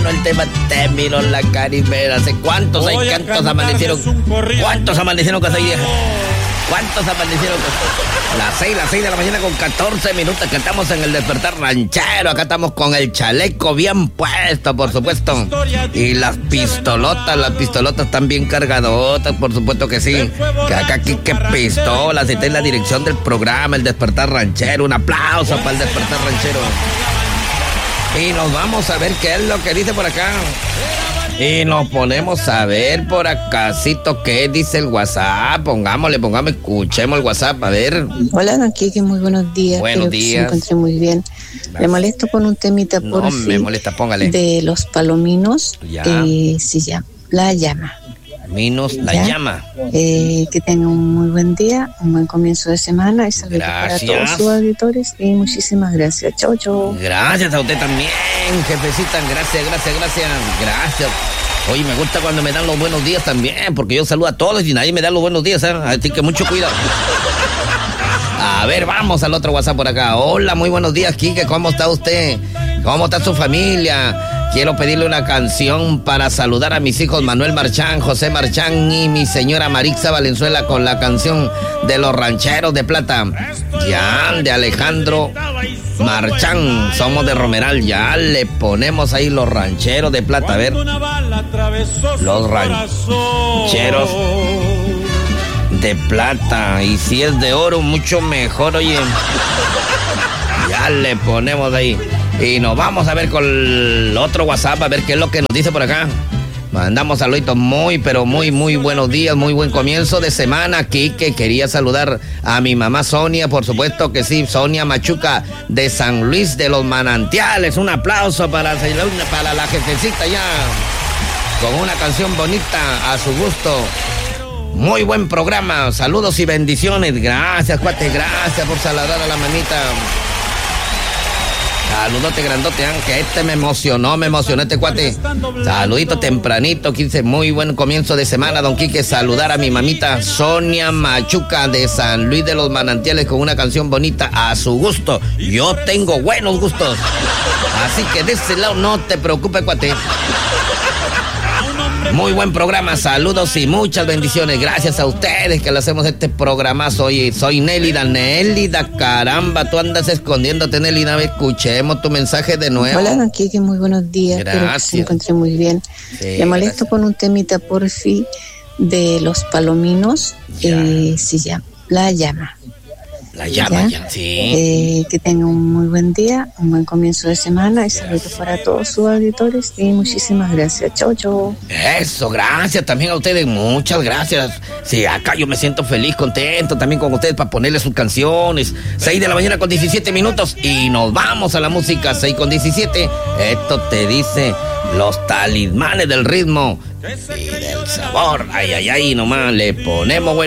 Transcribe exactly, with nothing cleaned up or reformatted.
bueno el tema, te miro la carimera. ¿Hace cuántos hay? ¿Cuántos amanecieron? ¿Cuántos amanecieron con esa idea? ¿Cuántos amanecieron? Las seis, las seis de la mañana con catorce minutos, que estamos en el despertar ranchero. Acá estamos con el chaleco bien puesto, por supuesto. Y las pistolotas, las pistolotas están bien cargadotas, por supuesto que sí. Que acá aquí que pistolas, está en la dirección del programa, el despertar ranchero. Un aplauso para el despertar ranchero. Y nos vamos a ver qué es lo que dice por acá. Y nos ponemos a ver por acácito qué dice el WhatsApp. Pongámosle, pongámosle, escuchemos el WhatsApp, a ver. Hola, don Kike, muy buenos días. Buenos Espero días. Que se encuentre muy bien. Gracias. Le molesto con un temita por No, fin, me molesta, póngale. de los palominos. Ya. Eh, se llama La Llama. Minos La ¿Ya? Llama. Eh, que tengan un muy buen día, un buen comienzo de semana y saludos para todos sus auditores. Y muchísimas gracias. Chau, chau. Gracias a usted también, jefecita. Gracias, gracias, gracias. Gracias. Oye, me gusta cuando me dan los buenos días también, porque yo saludo a todos y nadie me da los buenos días, ¿eh? Así que mucho cuidado. A ver, vamos al otro WhatsApp por acá. Hola, muy buenos días, Kike. ¿Cómo está usted? ¿Cómo está su familia? Quiero pedirle una canción para saludar a mis hijos Manuel Marchán, José Marchán y mi señora Marixa Valenzuela con la canción de los Rancheros de Plata. Ya, de Alejandro Marchán, somos de Romeral. Ya le ponemos ahí los Rancheros de Plata. A ver, los Rancheros de Plata. Y si es de oro, mucho mejor, oye. Ya le ponemos ahí. Y nos vamos a ver con el otro WhatsApp, a ver qué es lo que nos dice por acá. Mandamos saluditos muy, pero muy, muy buenos días, muy buen comienzo de semana aquí, que quería saludar a mi mamá Sonia, por supuesto que sí, Sonia Machuca de San Luis de los Manantiales. Un aplauso para, para la jefecita ya, con una canción bonita a su gusto. Muy buen programa, saludos y bendiciones. Gracias, cuate, gracias por saludar a la manita. Saludote grandote, que este me emocionó, me emocionó este cuate. Saludito tempranito, quince, muy buen comienzo de semana, don Quique. Saludar a mi mamita Sonia Machuca de San Luis de los Manantiales con una canción bonita a su gusto. Yo tengo buenos gustos, así que de ese lado no te preocupes, cuate. Muy buen programa, saludos y muchas bendiciones. Gracias a ustedes que le hacemos este programazo. Oye, soy Nélida, Nélida, caramba, tú andas escondiéndote, Nélida. Escuchemos tu mensaje de nuevo. Hola, don Kike, muy buenos días. Gracias. Espero que se encuentre muy bien. Sí, le molesto gracias. con un temita por fin de los palominos. Eh, se llama La Llama. La Llama, ¿Ya? ya, sí. Eh, que tengan un muy buen día, un buen comienzo de semana y saludos para todos sus auditores y muchísimas gracias. Chau, chau. Eso, gracias también a ustedes, muchas gracias. Sí, acá yo me siento feliz, contento también con ustedes para ponerles sus canciones. seis de la mañana con diecisiete minutos y nos vamos a la música, seis con diecisiete. Esto te dice los talismanes del ritmo y del sabor. Ay, ay, ay, nomás le ponemos bueno.